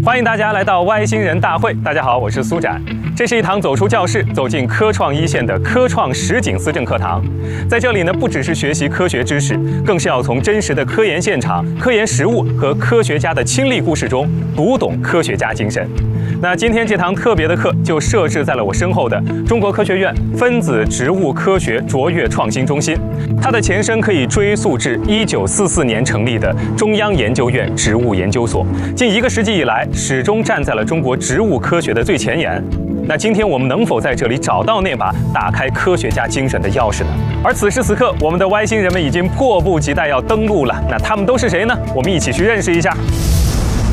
欢迎大家来到外星人大会。大家好，我是苏展。这是一堂走出教室、走进科创一线的科创实景思政课堂。在这里呢，不只是学习科学知识，更是要从真实的科研现场、科研实务和科学家的亲历故事中读懂科学家精神。那今天这堂特别的课就设置在了我身后的中国科学院分子植物科学卓越创新中心，它的前身可以追溯至1944年成立的中央研究院植物研究所，近1个世纪以来始终站在了中国植物科学的最前沿。那今天我们能否在这里找到那把打开科学家精神的钥匙呢？而此时此刻，我们的外星人们已经迫不及待要登陆了。那他们都是谁呢？我们一起去认识一下。